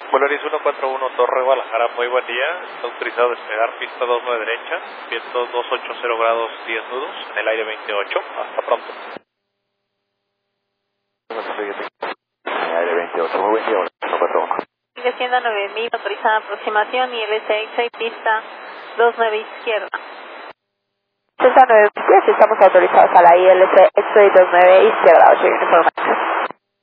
Volaris 141 Torre Guadalajara, muy buen día. Está autorizado a despegar pista 29 derecha, viento 280 grados 10 nudos, en el aire 28. Hasta pronto. Aire 28, muy buen día, 141. Sigue siendo 9000, autorizada aproximación y LS pista 29 izquierda. César 9 pies, estamos autorizados a la ILC X-Ray 29 izquierda, 8 uniforme.